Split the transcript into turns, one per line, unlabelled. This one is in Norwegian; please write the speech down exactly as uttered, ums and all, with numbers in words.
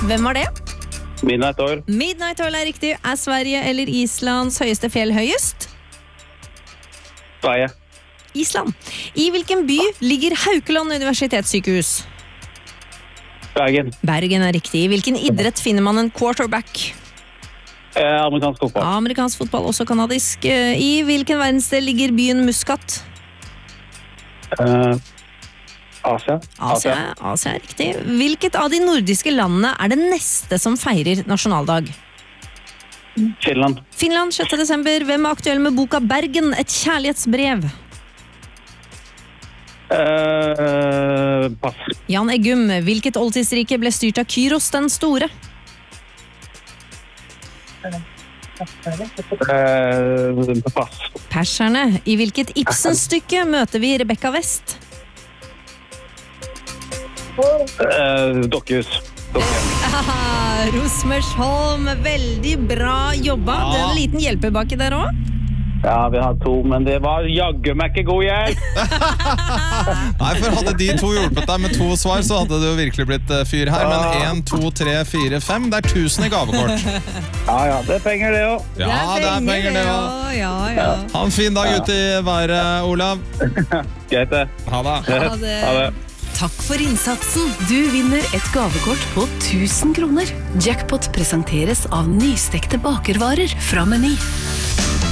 Hvem var det?
Midnight Oil.
Midnight Oil er riktig. Er Sverige eller Islands høyeste fjell høyest?
Sverige.
Island. I hvilken by ligger Haukeland universitetssykehus?
Bergen.
Bergen er riktig. I hvilken idrett finner man en quarterback?
Eh, amerikansk fotball.
Amerikansk fotball, også kanadisk. I hvilken verdensdel ligger byen Muscat?
Eh, Asia.
Asia. Asia er riktig. Hvilket av de nordiske landene er det neste som feirer nasjonaldag?
Finland.
Finland, sjette desember. Hvem er aktuell med boka Bergen, et kjærlighetsbrev?
Eh, pass.
Jan Eggum. Hvilket oldtidsrike ble styrt av Kyros den store?
Eh, pass.
Perserne. I hvilket Ibsen-stykke møter vi Rebecca West?
Eh, Dokkehus.
Ah, Rosmersholm, veldig bra jobba.
Ja.
Det er en liten hjelpebakke der også.
Ja, vi har to, men det var jaggu meg ikke god hjelp.
Nei, for hadde de to hjulpet deg med to svar, så hadde det jo virkelig blitt eh, fyr her. Men en, to, tre, fire, fem, det er tusen i gavekort.
Ja, ja, det er penger det også.
Ja, det er penger det også.
også. Ja, ja.
Ha en fin dag ute i været, Olav.
Greit det.
Ha det.
Ha det.
Ha det.
Takk for innsatsen. Du vinner et gavekort på tusen kroner. Jackpot presenteres av nystekte bakervarer fra Meny.